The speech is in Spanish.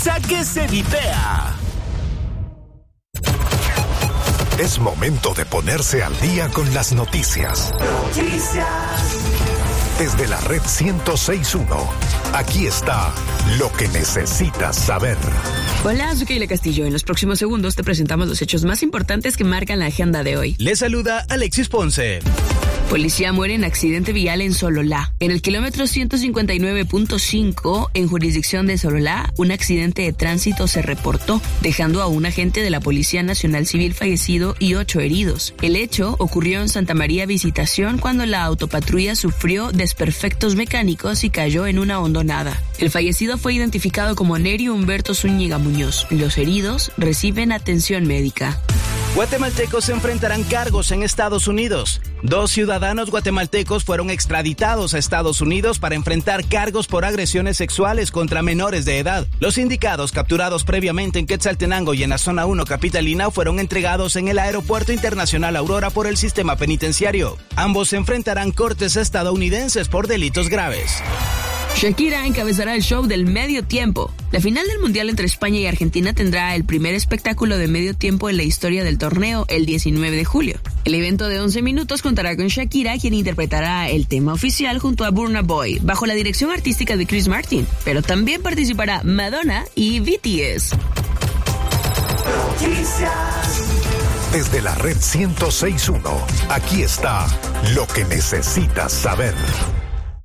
Que se vipea. Es momento de ponerse al día con las noticias. Desde la red 106.1, aquí está lo que necesitas saber. Hola, soy Keila Castillo. En los próximos segundos te presentamos los hechos más importantes que marcan la agenda de hoy. Les saluda Alexis Ponce. Policía muere en accidente vial en Sololá. En el kilómetro 159.5, en jurisdicción de Sololá, un accidente de tránsito se reportó, dejando a un agente de la Policía Nacional Civil fallecido y 8 heridos. El hecho ocurrió en Santa María Visitación cuando la autopatrulla sufrió desperfectos mecánicos y cayó en una hondonada. El fallecido fue identificado como Nerio Humberto Zúñiga Muñoz. Los heridos reciben atención médica. Guatemaltecos se enfrentarán cargos en Estados Unidos. 2 ciudadanos guatemaltecos fueron extraditados a Estados Unidos para enfrentar cargos por agresiones sexuales contra menores de edad. Los indicados, capturados previamente en Quetzaltenango y en la Zona 1 capitalina, fueron entregados en el Aeropuerto Internacional Aurora por el sistema penitenciario. Ambos se enfrentarán cortes estadounidenses por delitos graves. Shakira encabezará el show del medio tiempo. La final del Mundial entre España y Argentina tendrá el primer espectáculo de medio tiempo en la historia del torneo el 19 de julio. El evento de 11 minutos contará con Shakira, quien interpretará el tema oficial junto a Burna Boy, bajo la dirección artística de Chris Martin. Pero también participará Madonna y BTS. Desde la red 106.1, aquí está lo que necesitas saber.